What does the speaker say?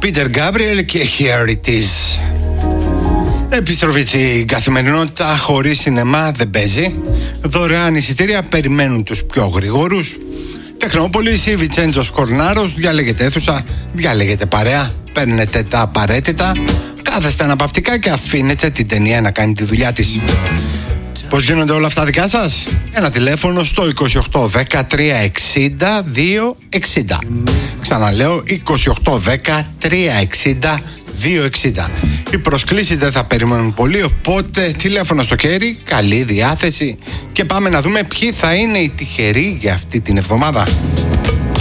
Peter Gabriel και Here It Is. Επιστροφή στην καθημερινότητα, χωρίς σινεμά δεν παίζει. Δωρεάν εισιτήρια περιμένουν τους πιο γρήγορους. Τεχνόπολης ή Βιτσέντζος Κορνάρος, διαλέγετε αίθουσα, διαλέγετε παρέα, παίρνετε τα απαραίτητα, κάθεστε αναπαυτικά και αφήνετε την ταινία να κάνει τη δουλειά της. Πώς γίνονται όλα αυτά δικά σας? Ένα τηλέφωνο στο 28 13 60 260. Ξαναλέω 28 13 60 260. Οι προσκλήσεις δεν θα περιμένουν πολύ, οπότε τηλέφωνο στο χέρι, καλή διάθεση και πάμε να δούμε ποιοι θα είναι οι τυχεροί για αυτή την εβδομάδα.